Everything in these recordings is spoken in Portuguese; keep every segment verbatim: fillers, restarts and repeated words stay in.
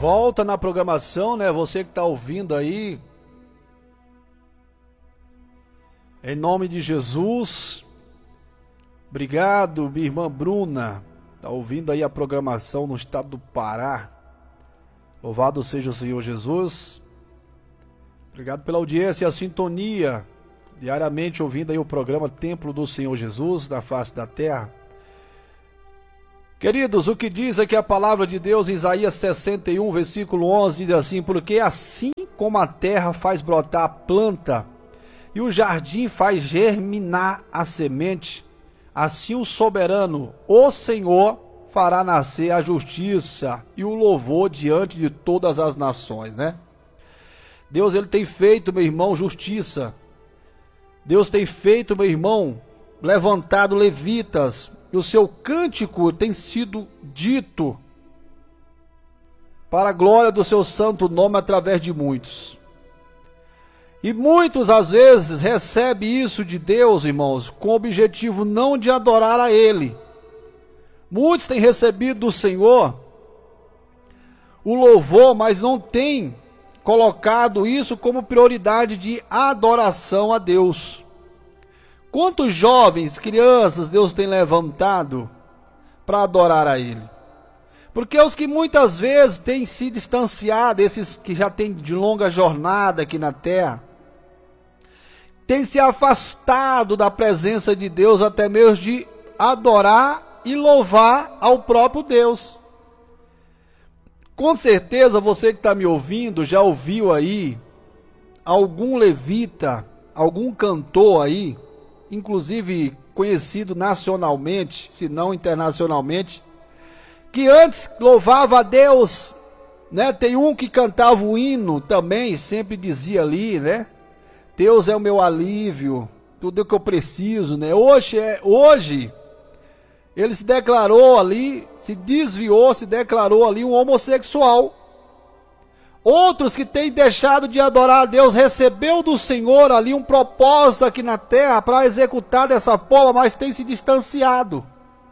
volta na programação, né? Você que está ouvindo aí, em nome de Jesus, obrigado, minha irmã Bruna, está ouvindo aí a programação no estado do Pará. Louvado seja o Senhor Jesus. Obrigado pela audiência e a sintonia, diariamente ouvindo aí o programa Templo do Senhor Jesus, da face da terra. Queridos, o que diz aqui a palavra de Deus, Isaías sessenta e um, versículo onze, diz assim: porque assim como a terra faz brotar a planta, e o jardim faz germinar a semente, assim o soberano, o Senhor, fará nascer a justiça e o louvor diante de todas as nações, né? Deus, ele tem feito, meu irmão, justiça. Deus tem feito, meu irmão, levantado levitas, e o seu cântico tem sido dito para a glória do seu santo nome através de muitos. E muitos, às vezes, recebem isso de Deus, irmãos, com o objetivo não de adorar a Ele. Muitos têm recebido do Senhor o louvor, mas não têm colocado isso como prioridade de adoração a Deus. Quantos jovens, crianças, Deus tem levantado para adorar a Ele? Porque os que muitas vezes têm se distanciado, esses que já têm de longa jornada aqui na terra, têm se afastado da presença de Deus até mesmo de adorar e louvar ao próprio Deus. Com certeza você que está me ouvindo já ouviu aí algum levita, algum cantor aí, inclusive conhecido nacionalmente, se não internacionalmente, que antes louvava a Deus, né? Tem um que cantava o hino também, sempre dizia ali, né? Deus é o meu alívio, tudo o que eu preciso, né? Hoje, é, hoje ele se declarou ali, se desviou, se declarou ali um homossexual. Outros que têm deixado de adorar a Deus, recebeu do Senhor ali um propósito aqui na terra para executar dessa forma, mas tem se distanciado.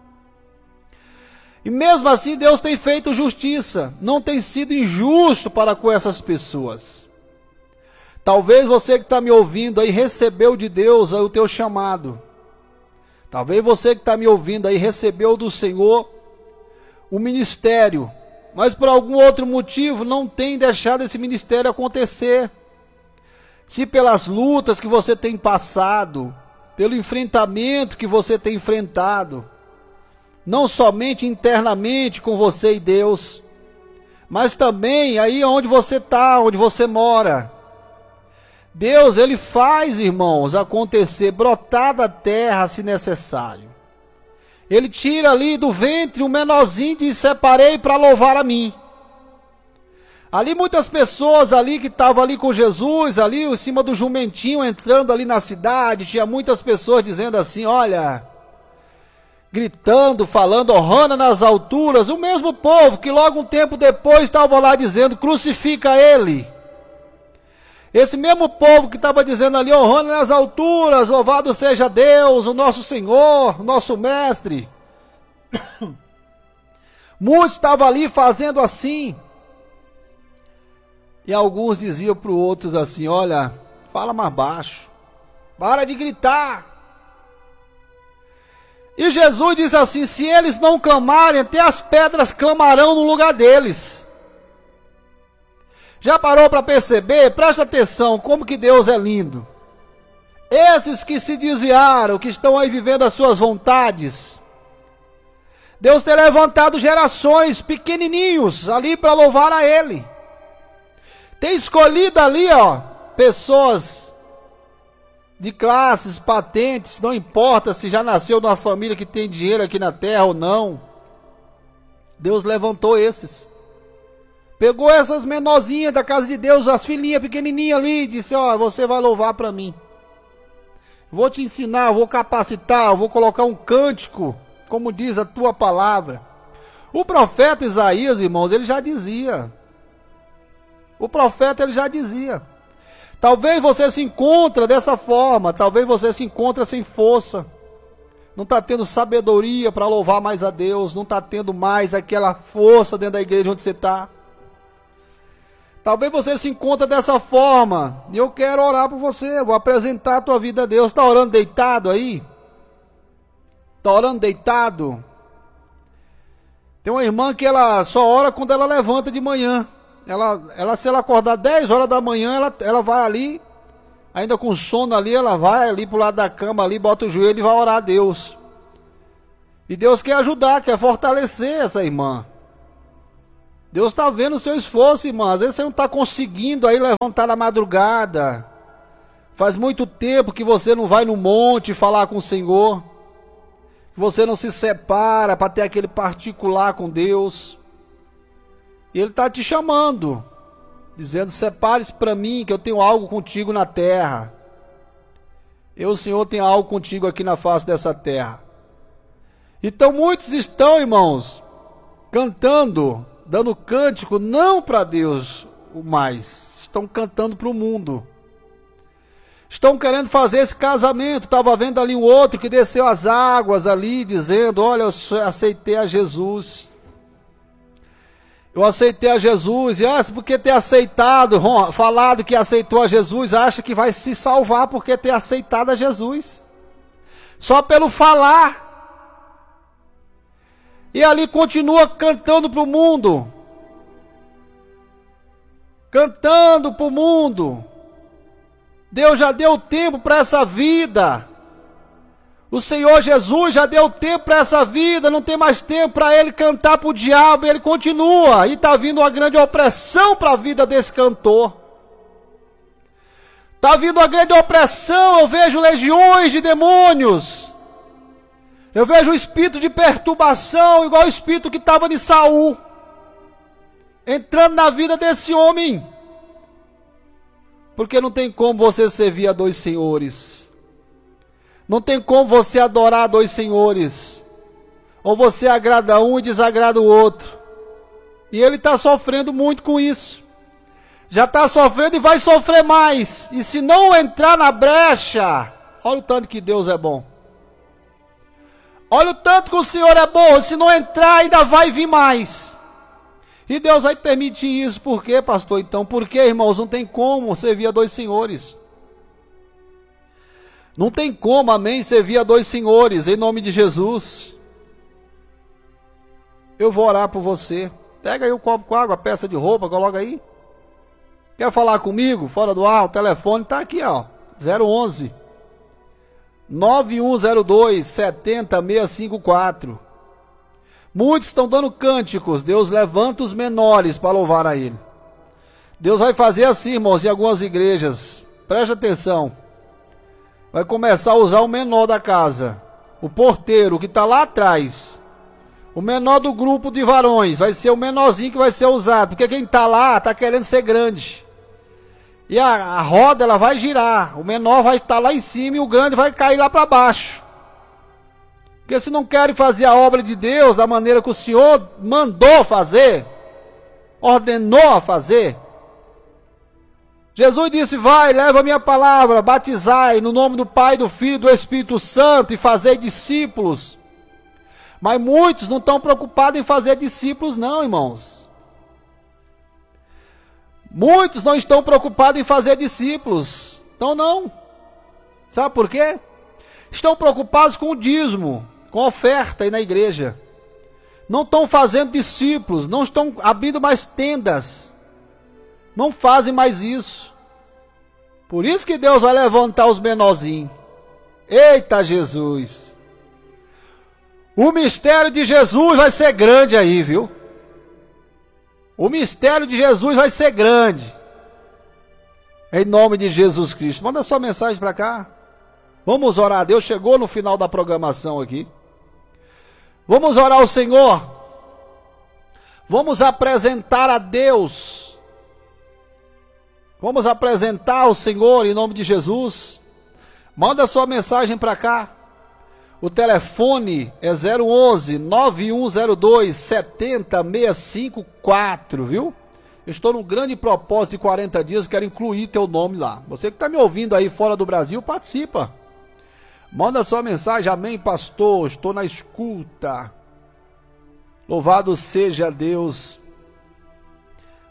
E mesmo assim Deus tem feito justiça, não tem sido injusto para com essas pessoas. Talvez você que está me ouvindo aí recebeu de Deus aí o teu chamado. Talvez você que está me ouvindo aí recebeu do Senhor o ministério, mas por algum outro motivo não tem deixado esse ministério acontecer. Se pelas lutas que você tem passado, pelo enfrentamento que você tem enfrentado, não somente internamente com você e Deus, mas também aí onde você está, onde você mora. Deus, ele faz, irmãos, acontecer, brotar da terra se necessário. Ele tira ali do ventre um menorzinho e diz: separei para louvar a mim. Ali muitas pessoas ali que estavam ali com Jesus, ali em cima do jumentinho, entrando ali na cidade, tinha muitas pessoas dizendo assim, olha, gritando, falando, honrando nas alturas, o mesmo povo que logo um tempo depois estava lá dizendo, crucifica ele. Esse mesmo povo que estava dizendo ali, honrando nas alturas, louvado seja Deus, o nosso Senhor, o nosso Mestre. Muitos estavam ali fazendo assim. E alguns diziam para os outros assim, olha, fala mais baixo, para de gritar. E Jesus disse assim, se eles não clamarem, até as pedras clamarão no lugar deles. Já parou para perceber? Presta atenção, como que Deus é lindo. Esses que se desviaram, que estão aí vivendo as suas vontades, Deus tem levantado gerações pequenininhos ali para louvar a Ele. Tem escolhido ali, ó, pessoas de classes, patentes, não importa se já nasceu numa família que tem dinheiro aqui na terra ou não. Deus levantou esses. Pegou essas menorzinhas da casa de Deus, as filhinhas pequenininhas ali, e disse, ó, você vai louvar para mim. Vou te ensinar, vou capacitar, vou colocar um cântico, como diz a tua palavra. O profeta Isaías, irmãos, ele já dizia. O profeta, ele já dizia. Talvez você se encontre dessa forma, talvez você se encontre sem força. Não está tendo sabedoria para louvar mais a Deus, não está tendo mais aquela força dentro da igreja onde você está. Talvez você se encontre dessa forma, e eu quero orar por você, vou apresentar a tua vida a Deus. Está orando deitado aí? Está orando deitado? Tem uma irmã que ela só ora quando ela levanta de manhã. Ela, ela se ela acordar dez horas da manhã, ela, ela vai ali, ainda com sono ali, ela vai ali pro lado da cama ali, bota o joelho e vai orar a Deus. E Deus quer ajudar, quer fortalecer essa irmã. Deus está vendo o seu esforço, irmã. Às vezes você não está conseguindo aí levantar na madrugada. Faz muito tempo que você não vai no monte falar com o Senhor. Que você não se separa para ter aquele particular com Deus. E Ele está te chamando, dizendo: separe-se para mim, que eu tenho algo contigo na terra. Eu, Senhor, tenho algo contigo aqui na face dessa terra. Então muitos estão, irmãos, cantando, dando cântico, não para Deus mais, estão cantando para o mundo. Estão querendo fazer esse casamento. Estava vendo ali um outro que desceu as águas ali, dizendo: olha, eu aceitei a Jesus. Eu aceitei a Jesus. E ah, porque ter aceitado, falado que aceitou a Jesus, acha que vai se salvar porque ter aceitado a Jesus. Só pelo falar. E ali continua cantando para o mundo. Cantando para o mundo. Deus já deu tempo para essa vida. O Senhor Jesus já deu tempo para essa vida. Não tem mais tempo para ele cantar para o diabo. E ele continua. E está vindo uma grande opressão para a vida desse cantor. Está vindo uma grande opressão. Eu vejo legiões de demônios. Eu vejo o espírito de perturbação, igual o espírito que estava de Saul, entrando na vida desse homem. Porque não tem como você servir a dois senhores. Não tem como você adorar a dois senhores. Ou você agrada um e desagrada o outro. E ele está sofrendo muito com isso. Já está sofrendo e vai sofrer mais. E se não entrar na brecha, olha o tanto que Deus é bom. Olha o tanto que o Senhor é bom. Se não entrar, ainda vai vir mais. E Deus vai permitir isso. Por quê, pastor? Então, por quê, irmãos? Não tem como servir a dois senhores. Não tem como, amém, servir a dois senhores, em nome de Jesus. Eu vou orar por você. Pega aí o copo com água, a peça de roupa, coloca aí. Quer falar comigo? Fora do ar, o telefone está aqui, ó. zero onze, nove um zero dois, sete zero seis cinco quatro. Muitos estão dando cânticos. Deus levanta os menores para louvar a Ele. Deus vai fazer assim, irmãos, em algumas igrejas. Preste atenção. Vai começar a usar o menor da casa. O porteiro que está lá atrás. O menor do grupo de varões. Vai ser o menorzinho que vai ser usado. Porque quem está lá está querendo ser grande. E a, a roda ela vai girar. O menor vai estar lá em cima e o grande vai cair lá para baixo. Porque se não querem fazer a obra de Deus da maneira que o Senhor mandou fazer, ordenou a fazer. Jesus disse: vai, leva a minha palavra, batizai no nome do Pai, do Filho e do Espírito Santo e fazei discípulos. Mas muitos não estão preocupados em fazer discípulos não, irmãos. Muitos não estão preocupados em fazer discípulos. Então não. Sabe por quê? Estão preocupados com o dízimo, com a oferta aí na igreja. Não estão fazendo discípulos, não estão abrindo mais tendas. Não fazem mais isso. Por isso que Deus vai levantar os menorzinhos. Eita Jesus! O mistério de Jesus vai ser grande aí, viu? O mistério de Jesus vai ser grande. Em nome de Jesus Cristo. Manda sua mensagem para cá. Vamos orar a Deus. Chegou no final da programação aqui. Vamos orar ao Senhor. Vamos apresentar a Deus. Vamos apresentar ao Senhor em nome de Jesus. Manda sua mensagem para cá. O telefone é zero onze, nove um zero dois, sete zero seis cinco quatro, viu? Eu estou num grande propósito de quarenta dias, quero incluir teu nome lá. Você que está me ouvindo aí fora do Brasil, participa. Manda sua mensagem. Amém, pastor, estou na escuta. Louvado seja Deus.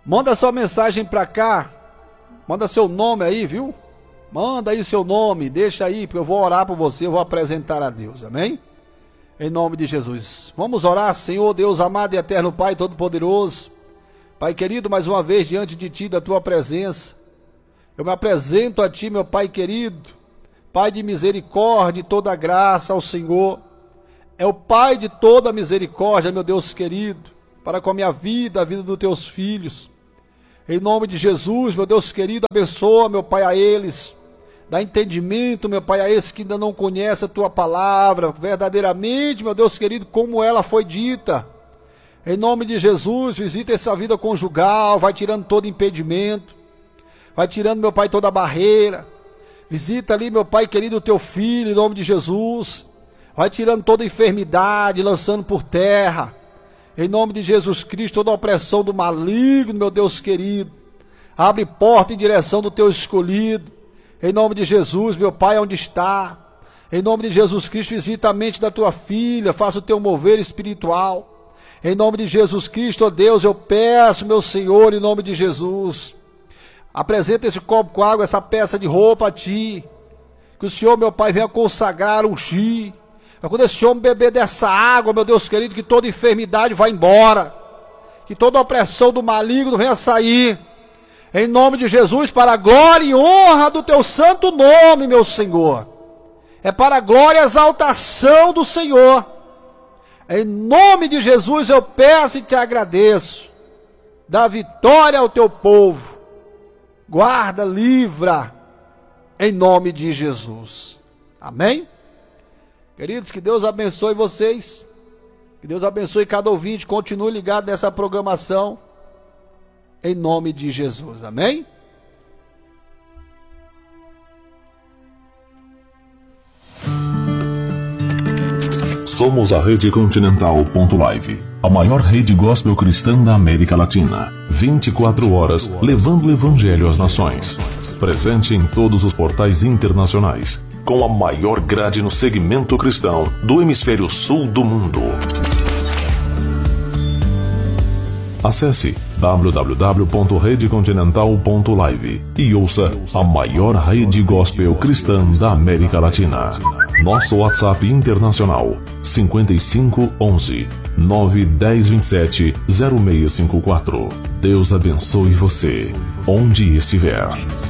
Manda sua mensagem pra cá. Manda seu nome aí, viu? Manda aí seu nome, deixa aí, porque eu vou orar por você, eu vou apresentar a Deus, amém? Em nome de Jesus. Vamos orar, Senhor Deus amado e eterno Pai Todo-Poderoso. Pai querido, mais uma vez diante de Ti, da Tua presença. Eu me apresento a Ti, meu Pai querido. Pai de misericórdia e toda graça ao Senhor. É o Pai de toda misericórdia, meu Deus querido, para com a minha vida, a vida dos Teus filhos. Em nome de Jesus, meu Deus querido, abençoa, meu Pai, a eles. Dá entendimento, meu Pai, a esses que ainda não conhecem a Tua palavra, verdadeiramente, meu Deus querido, como ela foi dita. Em nome de Jesus, visita essa vida conjugal, vai tirando todo impedimento, vai tirando, meu Pai, toda barreira. Visita ali, meu Pai querido, o Teu filho, em nome de Jesus. Vai tirando toda enfermidade, lançando por terra. Em nome de Jesus Cristo, toda a opressão do maligno, meu Deus querido. Abre porta em direção do Teu escolhido. Em nome de Jesus, meu Pai, onde está? Em nome de Jesus Cristo, visita a mente da Tua filha, faça o Teu mover espiritual. Em nome de Jesus Cristo, ó Deus, eu peço, meu Senhor, em nome de Jesus. Apresenta esse copo com água, essa peça de roupa a Ti. Que o Senhor, meu Pai, venha consagrar, ungir. Quando esse homem beber dessa água, meu Deus querido, que toda enfermidade vá embora, que toda opressão do maligno venha sair, em nome de Jesus, para a glória e honra do Teu santo nome, meu Senhor. É para a glória e exaltação do Senhor. Em nome de Jesus eu peço e Te agradeço. Dá vitória ao Teu povo. Guarda, livra, em nome de Jesus. Amém? Queridos, que Deus abençoe vocês, que Deus abençoe cada ouvinte, continue ligado nessa programação, em nome de Jesus, amém? Somos a Rede Continental.live, a maior rede gospel cristã da América Latina. vinte e quatro horas, levando o Evangelho às nações. Presente em todos os portais internacionais, com a maior grade no segmento cristão do hemisfério sul do mundo. Acesse w w w ponto rede continental ponto live e ouça a maior rede gospel cristã da América Latina. Nosso WhatsApp internacional cinco cinco um um nove um zero dois sete zero seis cinco quatro. Deus abençoe você, onde estiver.